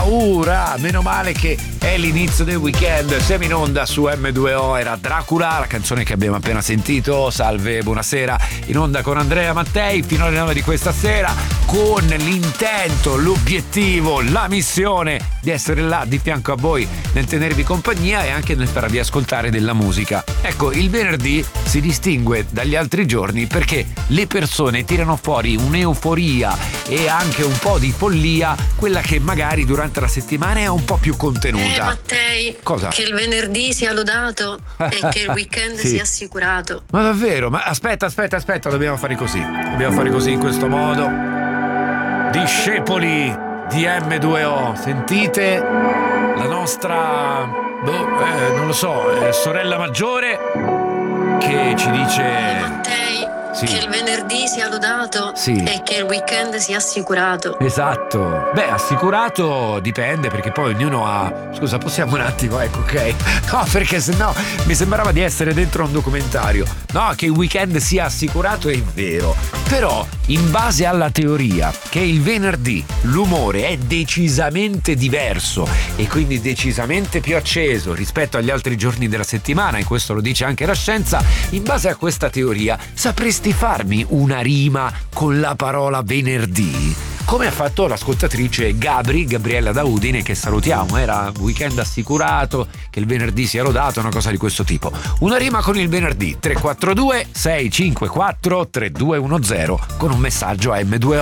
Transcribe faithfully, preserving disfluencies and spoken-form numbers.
paura, meno male che è l'inizio del weekend. Siamo in onda su M due O, era Dracula, la canzone che abbiamo appena sentito. Salve, buonasera, in onda con Andrea Mattei fino alle nove di questa sera, con l'intento, l'obiettivo, la missione di essere là di fianco a voi nel tenervi compagnia e anche nel farvi ascoltare della musica. Ecco, il venerdì si distingue dagli altri giorni perché le persone tirano fuori un'euforia e anche un po' di follia, quella che magari durante la settimana è un po' più contenuta. Eh Mattei, cosa? Che il venerdì sia lodato e che il weekend sì. sia assicurato. Ma davvero? Ma aspetta, aspetta, aspetta, dobbiamo fare così. Dobbiamo fare così, in questo modo. Discepoli di M due O, sentite la nostra, boh, eh, non lo so, eh, sorella maggiore che ci dice... Eh Mattei, sì. Che il venerdì sia lodato sì. e che il weekend sia assicurato. Esatto. Beh, assicurato dipende, perché poi ognuno ha... Scusa, possiamo un attimo, ecco, ok? No, perché sennò mi sembrava di essere dentro un documentario. No, che il weekend sia assicurato è vero, però in base alla teoria che il venerdì l'umore è decisamente diverso e quindi decisamente più acceso rispetto agli altri giorni della settimana, e questo lo dice anche la scienza, in base a questa teoria sapresti farmi una rima con la parola venerdì? Come ha fatto l'ascoltatrice Gabri, Gabriella da Udine, che salutiamo. Era weekend assicurato, che il venerdì sia lodato, una cosa di questo tipo. Una rima con il venerdì. Tre quattro due sei cinque quattro tre due uno zero con un messaggio a M due O.